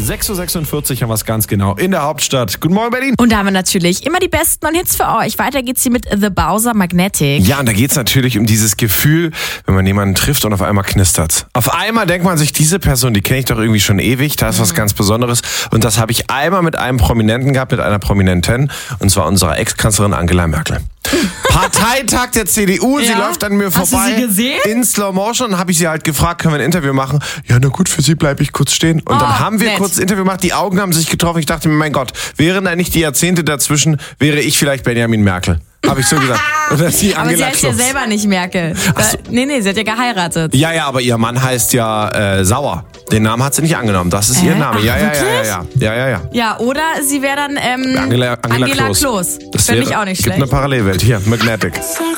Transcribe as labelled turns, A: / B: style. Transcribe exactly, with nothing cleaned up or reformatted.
A: sechs Uhr sechsundvierzig haben wir es ganz genau in der Hauptstadt. Guten Morgen, Berlin.
B: Und da haben wir natürlich immer die besten und Hits für euch. Weiter geht's hier mit The Bowser Magnetic.
A: Ja, und da geht's natürlich um dieses Gefühl, wenn man jemanden trifft und auf einmal knistert's. Auf einmal denkt man sich, diese Person, die kenne ich doch irgendwie schon ewig, da ist mhm. was ganz Besonderes. Und das habe ich einmal mit einem Prominenten gehabt, mit einer Prominentin, und zwar unserer Ex-Kanzlerin Angela Merkel. Parteitag der C D U, sie
B: ja?
A: läuft an mir vorbei.
B: Hast du sie gesehen?
A: In Slow Motion habe ich sie halt gefragt, können wir ein Interview machen? Ja, na gut, für sie bleibe ich kurz stehen. Und
B: oh,
A: dann haben wir
B: nett.
A: kurz ein Interview gemacht, die Augen haben sich getroffen. Ich dachte mir, mein Gott, wären da nicht die Jahrzehnte dazwischen, wäre ich vielleicht Benjamin Merkel. Habe ich so gesagt. Oder sie
B: aber
A: Angela
B: sie heißt ja
A: Klotz.
B: selber nicht Merkel. Da,
A: so.
B: Nee, nee, sie hat ja geheiratet.
A: Ja, ja, aber ihr Mann heißt ja äh, Sauer. Den Namen hat sie nicht angenommen. Das ist
B: äh?
A: ihr Name.
B: Ach,
A: ja, ja, ja,
B: wirklich?
A: ja, ja, ja, ja, ja.
B: Ja, oder sie wäre dann ähm,
A: Angela, Angela,
B: Angela
A: Kloß.
B: Kloß.
A: Das
B: Finde
A: wäre,
B: ich auch nicht
A: gibt
B: schlecht.
A: eine Parallelwelt. Hier, Magnetic.